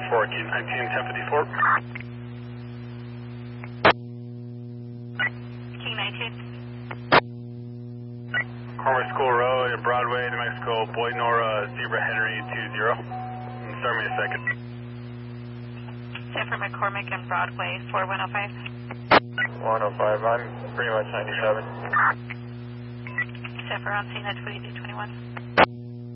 4, King 19, 1054. King 19. Cormer School Road in Broadway, New Mexico, Boyd Nora, Zebra Henry 20. Start me a second. San for McCormick and Broadway, 4105. 105, I'm pretty much 97. San for on scene at 2221.